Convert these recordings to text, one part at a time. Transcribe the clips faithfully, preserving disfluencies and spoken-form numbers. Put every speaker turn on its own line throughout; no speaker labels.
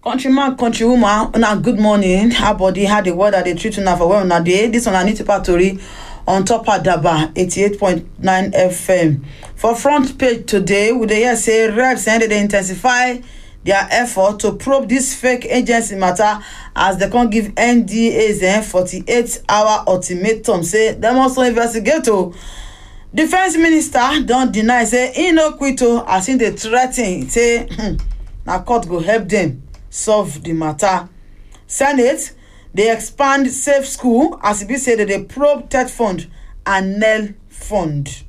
Countryman, countrywoman, una good morning. How body, how the weather they treat una for where una dey. This one I need to patori on top of Daba eighty-eight point nine F M. For front page today, we dey hear say reps and they intensify their effort to probe this fake agency matter as they can't give N D As a forty-eight hour ultimatum. Say they must investigate. Oh. Defense minister don't deny say he no quit as in they threaten say na court go help them solve the matter. Senate they expand safe school as it be said that they probe TED fund and N E L fund.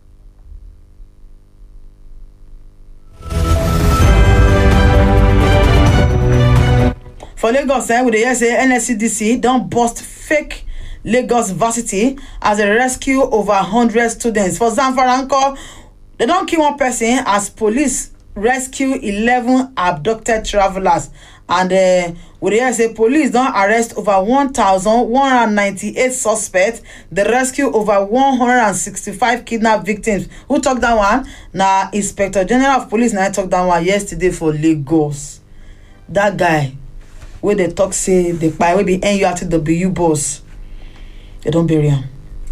For Lagos, eh, we dey hear say N S C D C don't bust fake Lagos varsity as a rescue over one hundred students. For Zamfara, they don't kill one person as police rescue eleven abducted travelers. And uh, we dey hear say police don't arrest over one thousand one hundred ninety-eight suspects. They rescue over one hundred sixty-five kidnapped victims. Who talk that one? Now, Inspector General of Police now talk that one yesterday for Lagos. That guy, where they talk say the guy will be N U R T W boss. They don't bury him.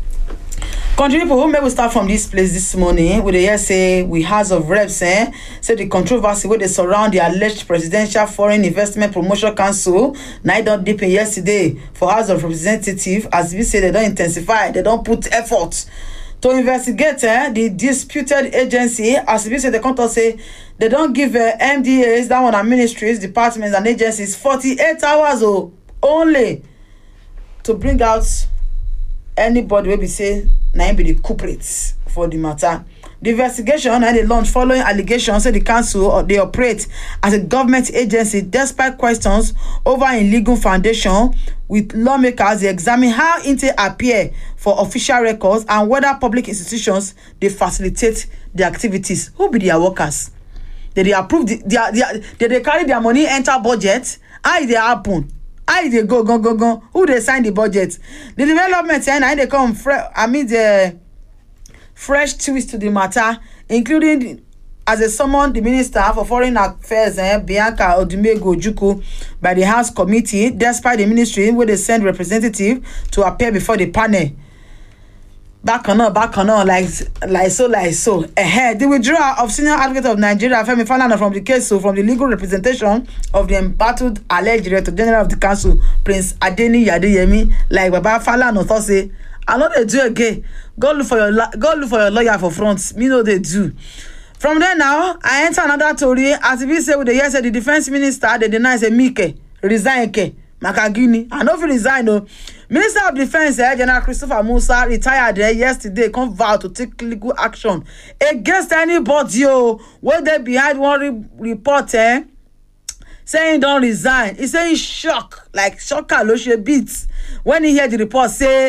Country people, may we start from this place this morning. We dey say we House of Reps eh, say the controversy where they surround the alleged Presidential Foreign Investment Promotion Council. Now don't deepen yesterday for House of Representatives as we say they don't intensify, they don't put effort to investigate eh, the disputed agency. As we say the control say they don't give uh, M D As, that one are ministries, departments and agencies forty-eight hours oh, only to bring out anybody will be say na be the culprits for the matter. The investigation and they launch following allegations say the council or they operate as a government agency despite questions over in legal foundation with lawmakers. They examine how it appear for official records and whether public institutions they facilitate the activities. Who be their workers? Did they approve the, their, their, did they carry their money enter budget? How did they happen? How they go go go go? Who they sign the budget? The development and eh, they come. Fre- I mean the fresh twist to the matter, including as a summon the Minister for Foreign Affairs, eh, Bianca Odumego Ojukwu, by the House Committee, despite the ministry where they send representative to appear before the panel. Back on, back on, like like so, like so. Ahead, the withdrawal of Senior Advocate of Nigeria, Femi Falana, from the case, so from the legal representation of the embattled alleged Director General of the Council, Prince Adeni Adeyemi, like Baba Falana thought say, I know they do again. Go look for your go look for your lawyer for front. Me know they do. From there now, I enter another story. As we say with the yes, the defense minister they deny say Mike resign ke Makagini. I know if resign no. Minister of Defense eh, General Christopher Musa retired eh, yesterday. Come vow to take legal action against anybody oh, where they behind one re- report eh, saying don't resign. He saying shock like shocker lo she beats when he hear the report say